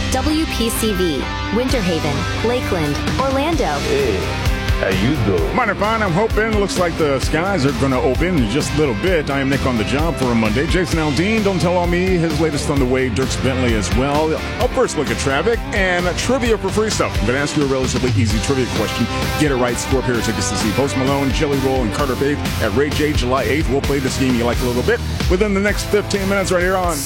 WPCV, Winter Haven, Lakeland, Orlando. Hey, how you doing? Mighty fine, I'm hoping. Looks like the skies are going to open in just a little bit. I am Nick on the job for a Monday. Jason Aldean, Don't Tell On Me, his latest on the way. Dierks Bentley as well. Up first, look at traffic and trivia for free stuff. I'm going to ask you a relatively easy trivia question. Get it right, score a pair of tickets to see Post Malone, Jelly Roll, and Carter Faith at Ray J July 8th. We'll play this game you like a little bit within the next 15 minutes right here on